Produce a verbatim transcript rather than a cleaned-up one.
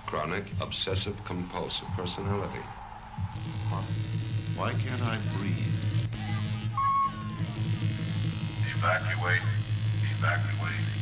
chronic obsessive-compulsive personality. Huh? Why can't I breathe? Evacuate. Evacuate.